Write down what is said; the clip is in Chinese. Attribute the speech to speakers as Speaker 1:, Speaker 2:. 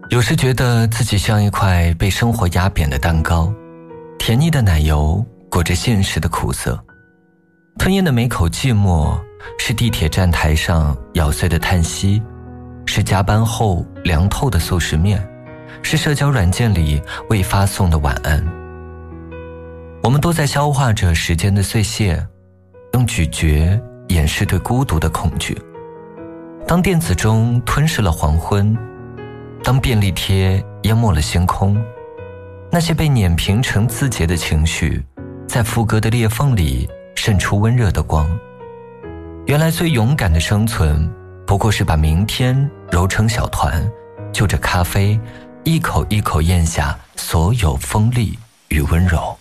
Speaker 1: 有时觉得自己像一块被生活压扁的蛋糕，甜腻的奶油裹着现实的苦涩，吞咽的每口寂寞，是地铁站台上咬碎的叹息，是加班后凉透的速食面，是社交软件里未发送的晚安。我们都在消化着时间的碎屑，用咀嚼掩饰对孤独的恐惧。当电子钟吞噬了黄昏，当便利贴淹没了星空，那些被碾平成字节的情绪，在副歌的裂缝里渗出温热的光。原来最勇敢的生存，不过是把明天揉成小团，就着咖啡一口一口咽下所有锋利与温柔。